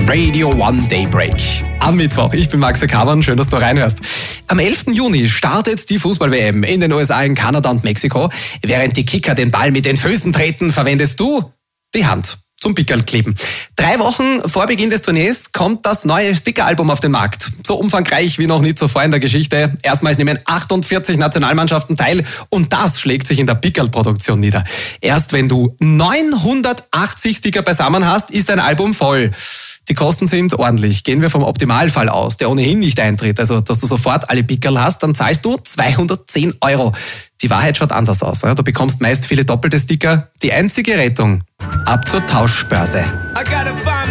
Radio One Daybreak. Am Mittwoch. Ich bin Max Kavan, schön, dass du reinhörst. Am 11. Juni startet die Fußball-WM in den USA, in Kanada und Mexiko. Während die Kicker den Ball mit den Füßen treten, verwendest du die Hand zum Pickerl kleben. 3 Wochen vor Beginn des Turniers kommt das neue Sticker-Album auf den Markt. So umfangreich wie noch nie zuvor in der Geschichte. Erstmals nehmen 48 Nationalmannschaften teil und das schlägt sich in der Pickerl-Produktion nieder. Erst wenn du 980 Sticker beisammen hast, ist dein Album voll. Die Kosten sind ordentlich. Gehen wir vom Optimalfall aus, der ohnehin nicht eintritt, also dass du sofort alle Pickerl hast, dann zahlst du 210 €. Die Wahrheit schaut anders aus. Du bekommst meist viele doppelte Sticker. Die einzige Rettung: ab zur Tauschbörse.